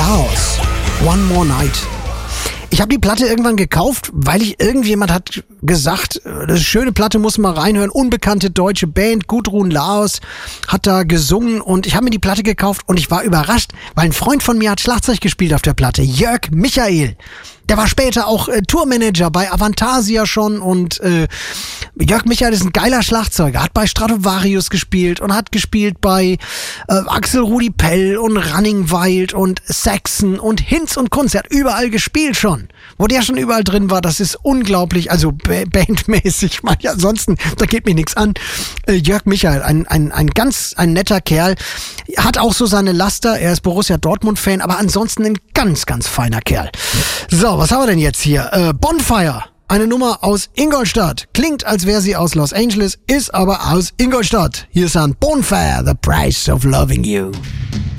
Laos. One More Night. Ich habe die Platte irgendwann gekauft, weil irgendjemand hat gesagt, das ist eine schöne Platte, muss man reinhören. Unbekannte deutsche Band, Gudrun Laos hat da gesungen und ich habe mir die Platte gekauft und ich war überrascht, weil ein Freund von mir hat Schlagzeug gespielt auf der Platte, Jörg Michael. Der war später auch Tourmanager bei Avantasia schon und Jörg Michael ist ein geiler Schlagzeuger, hat bei Stratovarius gespielt und hat gespielt bei Axel Rudi Pell und Running Wild und Saxon und Hinz und Kunz. Er hat überall gespielt schon. Wo der schon überall drin war, das ist unglaublich, also bandmäßig, ansonsten, da geht mir nichts an. Jörg Michael, ein netter Kerl, hat auch so seine Laster, er ist Borussia Dortmund-Fan, aber ansonsten ein ganz, ganz feiner Kerl. So, was haben wir denn jetzt hier? Bonfire, eine Nummer aus Ingolstadt. Klingt, als wäre sie aus Los Angeles, ist aber aus Ingolstadt. Hier ist ein Bonfire, The Price of Loving You.